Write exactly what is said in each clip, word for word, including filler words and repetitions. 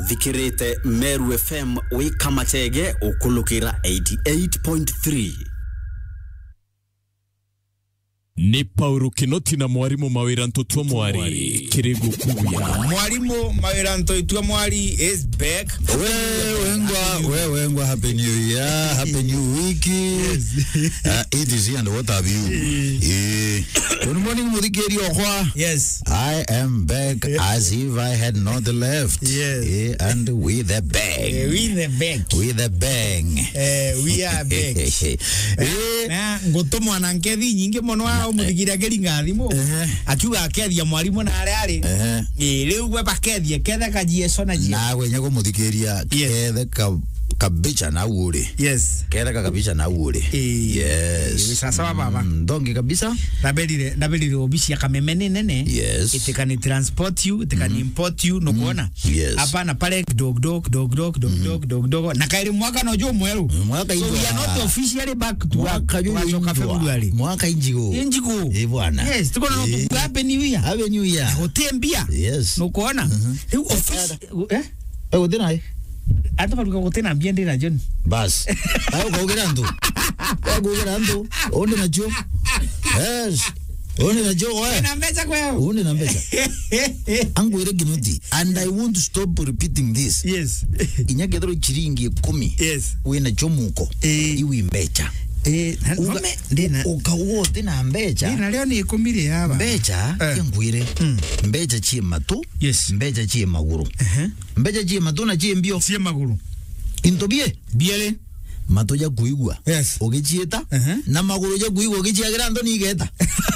Thikirite Meru F M wikamatege ukulukira eighty-eight point three. Ni Paulo Kinoti na mwarimu mawira ntutwa mwari Kirigu kuya mwarimu mawira ntutwa mwari is back. We wengwa we wengwa happy new year, happy new week. Yes. uh, it is here and what have you? Yeah. Good morning Mudikeri Okwa. Yes. I am back as if I had not left. Yes. Yeah, and with a bang. Uh, with a bang. With a bang. Uh, we are back. Eh, na ngotomo anankethi nyingi mono umudigira geringa thimo akiuga akethia mwarimu na ari ari eh riu gwe bakethia ketha kajieso na jie na gwe nyago mudikiria ketha ka kabicha na uri. Yes. Ketha ka kabicha na uri. Yes. Sasa baba ndongi kabisa nabelire nabelire obishi akamemene nene. Yes. Itekani transport you, itekani mm. import you no kuona. Yes. Hapana pale dog dog dog dog dog dog dog dog na kairi mwaka no jo mweru. Mwaka so we are not officially back to mwaka jo February. Mwaka injigo. Injigo. Eh bwana. Yes, tuko na e. happy new year. Happy new year. Hotembia. Yes. No kuona. Uh-huh. Office eh? Eh udinai. Ata paruka kutena ambiende na John. Bas. Ayo kaugera ndo. Kaugera ndo. Onde na jo. Yes. Onde na jo wa. Na mbecha kwa. Onde na mbecha. Angu ire Kinoti and I want to stop repeating this. Yes. Inyagedro chiringi kumi. Yes. Wena chomuko. Eh. Iwi mbecha. Eh, ume ndina ukawo tena mbecha. Ndina leo ni kumire hapa. Mbecha uh. Ngwire. Mm. Mbecha chie matu. Yes. Mbecha chie maguru. Uh-huh. Mbecha chie matu na chie mbio. Chie maguru. Intobie. Biele. Matu ya kuigwa. Yes. Ogichieta. Uh-huh. Na maguru ya kuigwa ogichiagira ndo ni igeta.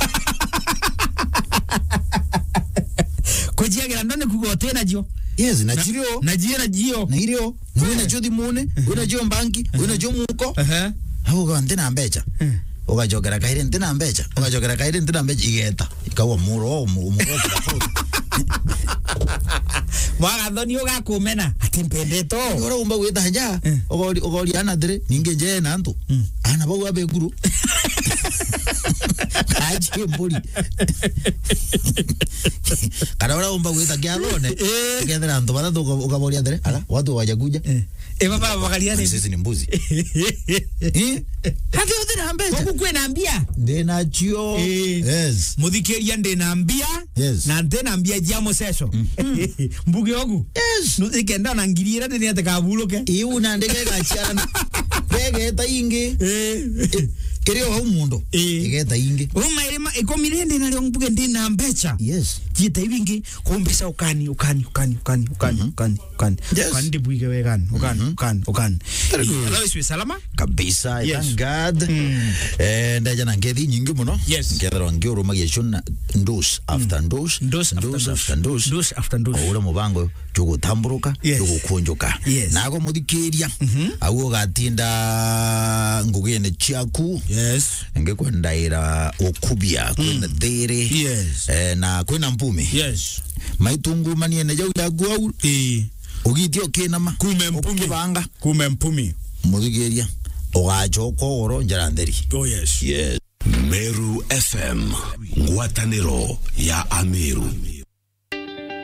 Kujiagira ndo ni kugotena jo. Yes, na chirio. Na jie na jio. Na irio. Wena jo dimone, wena jo mbanki, wena jo muko. Eh. Hawo ga ndena mbecha. Ukajogera kaire ndena mbecha. Ukajogera kaire ndena mbecha igeta. Ikawa muro mu mu. Mwaga ndoni uga kumena atimpendeto. Ora umba gweta haja. Ogori ogori ana dire ninge je na nto. Ana bagu abe guru. Kaje mburi. Kana ora umba gweta gyalone. Kethera nto bana to ukaboria dire. Ala watu wajakuja. Eh baba bakaliane. Sisi ni mbuzi. Eh? Hadi udira mbecha. Huku kwena ambia. Ndena chio. Yes. Mudhikeria ndena ambia. Yes. Na ndena ambia jamo seso. Mbuge ogu. Yes. No ikenda na ngiriera ndene atakaburuke. Iu na ndege gachiara. Bege ta ingi. Eh. Kerio ho mundo. Igeta ingi. Uma irema ikomirende na leo mbuge ndena mbecha. Yes. Jita ibingi kuombesa ukani ukani ukani ukani ukani ukani ukani. Ukani ndibuige wegani. Ukani ukani ukani. Hello iswe salama? Kabisa. Thank God. Eh ndaja na ngethi nyingi muno. Yes. Ngethero ngiuru magishuna ndus after ndus. Ndus after ndus. Ndus after ndus. Ora mubango chugo tamburuka, chugo kunjuka. Nago mudikeria. Awo gatinda ngugene chiaku. Yes. Ngekwendaira okubia kwenda dhere. Yes. Eh na kwena mpume. Yes. Maitungu manie na jau yagu. Eh. Ogitio kinama. Kume mpumi banga. Kume mpumi. Mudigeria. Ogachoko oro njaranderi. Oh yes. Yes. Meru F M. Ngwataniro ya Ameru.